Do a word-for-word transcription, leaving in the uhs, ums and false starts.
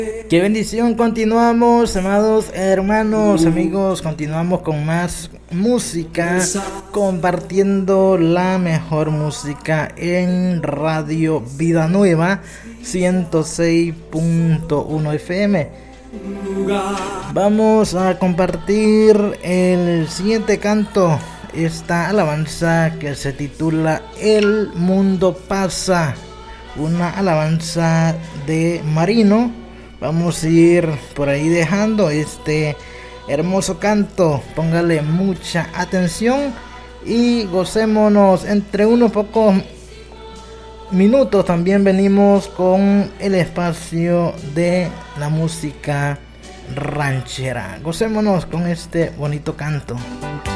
Qué bendición, continuamos, amados hermanos, amigos, continuamos con más música, compartiendo la mejor música en Radio Vida Nueva ciento seis punto uno F M. Vamos a compartir el siguiente canto, esta alabanza que se titula El mundo pasa, una alabanza de Marino. Vamos a ir por ahí dejando este hermoso canto. Póngale mucha atención y gocémonos. Entre unos pocos minutos también venimos con el espacio de la música ranchera. Gocémonos con este bonito canto.